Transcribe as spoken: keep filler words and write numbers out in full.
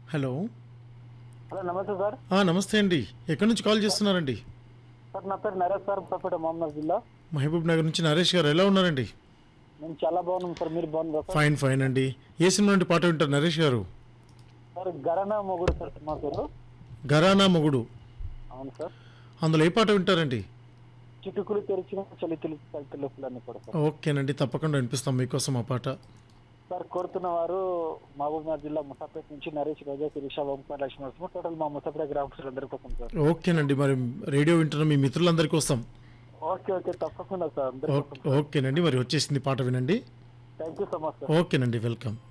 Hello. Hello నమస్తే sir. ఆ, నమస్తే అండి. ఎక్కడి నుంచి కాల్ చేస్తున్నారండి? సార్ నా పేరు నరేష్ సార్, ముసాపేట మహమ్మద్ జిల్లా. మహబూబ్ నగర్ నుంచి నరేష్ గారు ఎలా ఉన్నారండి? నేను చాలా బాగున్నాను సార్, మీరు బాగున్నారా సార్? ఫైన్ ఫైన్ అండి. ఏ సినిమా నుండి పాట వింటారు నరేష్ గారు? సార్ గరనా మొగుడు సార్ మా పేరు. గరానా మొగుడు. అవును సార్. అందులో ఏ పాట వింటారండి? చిటుకులు తెరిచిన చలి తెలుసు తెలుసులు అని కూడా సార్. ఓకేనండి, తప్పకుండా వినిపిస్తాం మీకోసం ఆ పాట. సార్ కోరుతున్న వారు మహబూబ్ నగర్ జిల్లా ముసాపేట నుంచి నరేష్, రోజా, శిరీష, ఓంకార్, లక్ష్మణ, టోటల్ మా ముసాపేట గ్రామస్తులందరి కోసం సార్. ఓకేనండి, మరి రేడియో వింటున్న మీ మిత్రులందరి కోసం. ఓకే ఓకే తప్పకుండా సార్, అందరి కోసం. ఓకేనండి, మరి వచ్చేసింది పాట వినండి. Thank you so much sir. ఓకేనండి, వెల్కమ్.